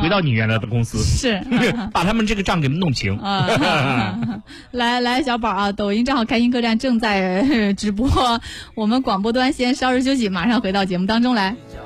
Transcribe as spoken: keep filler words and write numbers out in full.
回到你原来的公司， 是把他们这个账给弄平。 啊，来来，小宝啊，抖音账号开心客栈正在直播，我们广播端先稍事休息，马上回到节目当中来。